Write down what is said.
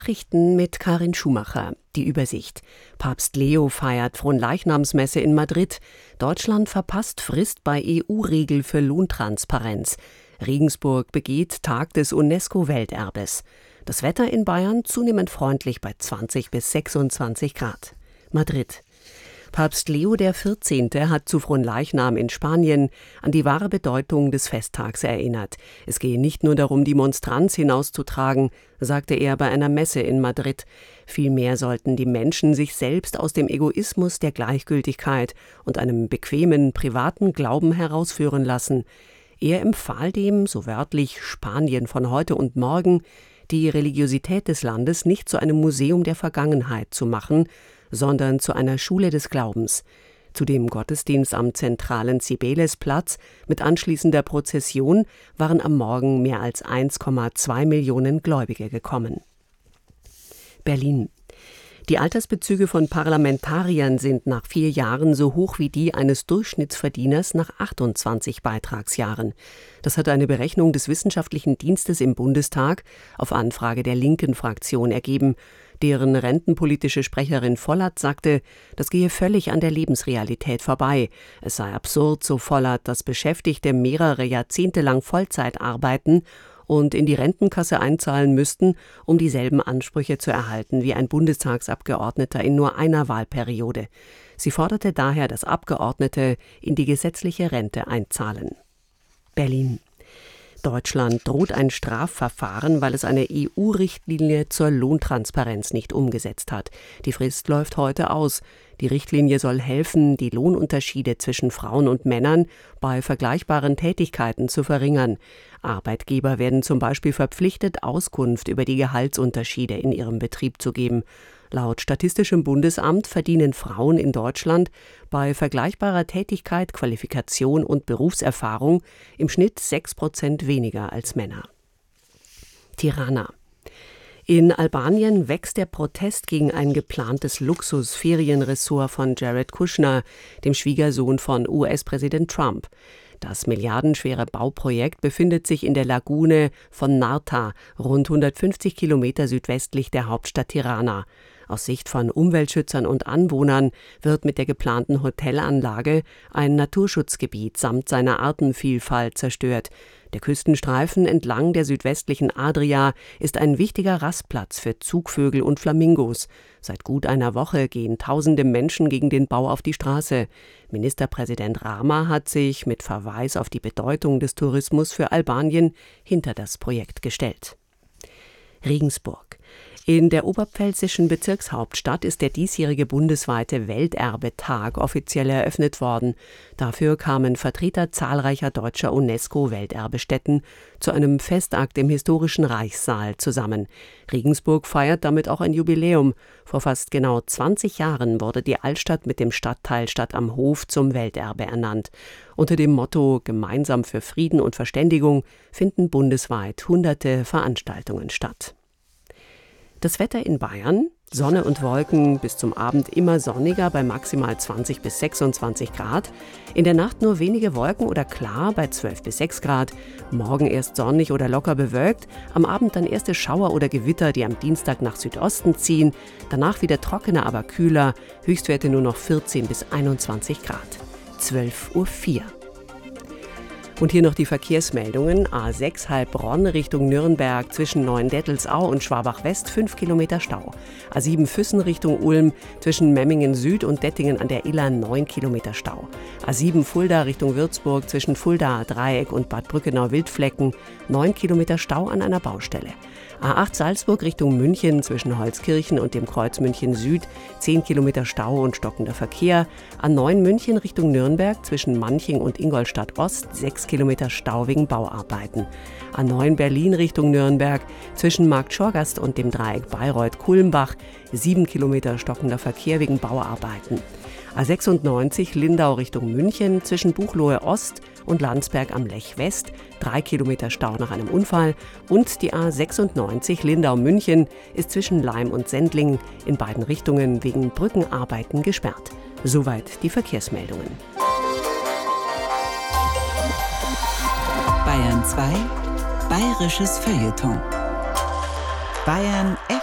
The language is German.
Nachrichten mit Karin Schumacher. Die Übersicht. Papst Leo feiert Fronleichnamsmesse in Madrid. Deutschland verpasst Frist bei EU-Regel für Lohntransparenz. Regensburg begeht Tag des UNESCO-Welterbes. Das Wetter in Bayern zunehmend freundlich bei 20 bis 26 Grad. Madrid. Papst Leo XIV. Hat zu Fronleichnam in Spanien an die wahre Bedeutung des Festtags erinnert. Es gehe nicht nur darum, die Monstranz hinauszutragen, sagte er bei einer Messe in Madrid. Vielmehr sollten die Menschen sich selbst aus dem Egoismus der Gleichgültigkeit und einem bequemen, privaten Glauben herausführen lassen. Er empfahl dem, so wörtlich, Spanien von heute und morgen, die Religiosität des Landes nicht zu einem Museum der Vergangenheit zu machen, sondern zu einer Schule des Glaubens. Zu dem Gottesdienst am zentralen Cibelesplatz mit anschließender Prozession waren am Morgen mehr als 1,2 Millionen Gläubige gekommen. Berlin. Die Altersbezüge von Parlamentariern sind nach 4 Jahren so hoch wie die eines Durchschnittsverdieners nach 28 Beitragsjahren. Das hat eine Berechnung des Wissenschaftlichen Dienstes im Bundestag auf Anfrage der linken Fraktion ergeben. Deren rentenpolitische Sprecherin Vollert sagte, das gehe völlig an der Lebensrealität vorbei. Es sei absurd, so Vollert, dass Beschäftigte mehrere Jahrzehnte lang Vollzeit arbeiten und in die Rentenkasse einzahlen müssten, um dieselben Ansprüche zu erhalten wie ein Bundestagsabgeordneter in nur einer Wahlperiode. Sie forderte daher, dass Abgeordnete in die gesetzliche Rente einzahlen. Berlin. Deutschland droht ein Strafverfahren, weil es eine EU-Richtlinie zur Lohntransparenz nicht umgesetzt hat. Die Frist läuft heute aus. Die Richtlinie soll helfen, die Lohnunterschiede zwischen Frauen und Männern bei vergleichbaren Tätigkeiten zu verringern. Arbeitgeber werden zum Beispiel verpflichtet, Auskunft über die Gehaltsunterschiede in ihrem Betrieb zu geben. Laut Statistischem Bundesamt verdienen Frauen in Deutschland bei vergleichbarer Tätigkeit, Qualifikation und Berufserfahrung im Schnitt 6% weniger als Männer. Tirana. In Albanien wächst der Protest gegen ein geplantes Luxus-Ferienressort von Jared Kushner, dem Schwiegersohn von US-Präsident Trump. Das milliardenschwere Bauprojekt befindet sich in der Lagune von Narta, rund 150 Kilometer südwestlich der Hauptstadt Tirana. Aus Sicht von Umweltschützern und Anwohnern wird mit der geplanten Hotelanlage ein Naturschutzgebiet samt seiner Artenvielfalt zerstört. Der Küstenstreifen entlang der südwestlichen Adria ist ein wichtiger Rastplatz für Zugvögel und Flamingos. Seit gut einer Woche gehen tausende Menschen gegen den Bau auf die Straße. Ministerpräsident Rama hat sich mit Verweis auf die Bedeutung des Tourismus für Albanien hinter das Projekt gestellt. Regensburg. In der oberpfälzischen Bezirkshauptstadt ist der diesjährige bundesweite Welterbetag offiziell eröffnet worden. Dafür kamen Vertreter zahlreicher deutscher UNESCO-Welterbestätten zu einem Festakt im historischen Reichssaal zusammen. Regensburg feiert damit auch ein Jubiläum. Vor fast genau 20 Jahren wurde die Altstadt mit dem Stadtteil Stadt am Hof zum Welterbe ernannt. Unter dem Motto Gemeinsam für Frieden und Verständigung finden bundesweit hunderte Veranstaltungen statt. Das Wetter in Bayern, Sonne und Wolken, bis zum Abend immer sonniger bei maximal 20 bis 26 Grad. In der Nacht nur wenige Wolken oder klar bei 12 bis 6 Grad. Morgen erst sonnig oder locker bewölkt, am Abend dann erste Schauer oder Gewitter, die am Dienstag nach Südosten ziehen. Danach wieder trockener, aber kühler, Höchstwerte nur noch 14 bis 21 Grad. 12:04 Uhr. Und hier noch die Verkehrsmeldungen. A6 Heilbronn Richtung Nürnberg zwischen Neuendettelsau und Schwabach-West 5 Kilometer Stau. A7 Füssen Richtung Ulm zwischen Memmingen Süd und Dettingen an der Iller 9 Kilometer Stau. A7 Fulda Richtung Würzburg zwischen Fulda Dreieck und Bad Brückenau-Wildflecken 9 Kilometer Stau an einer Baustelle. A8 Salzburg Richtung München zwischen Holzkirchen und dem Kreuz München Süd 10 Kilometer Stau und stockender Verkehr. A9 München Richtung Nürnberg zwischen Manching und Ingolstadt Ost 6 Kilometer Stau wegen Bauarbeiten. A9 Berlin Richtung Nürnberg zwischen Markt Schorgast und dem Dreieck Bayreuth-Kulmbach 7 Kilometer stockender Verkehr wegen Bauarbeiten. A96 Lindau Richtung München zwischen Buchloe Ost und Landsberg am Lech West 3 Kilometer Stau nach einem Unfall und die A96 Lindau-München ist zwischen Laim und Sendling in beiden Richtungen wegen Brückenarbeiten gesperrt. Soweit die Verkehrsmeldungen. Bayern 2 Bayerisches Feuilleton. Bayern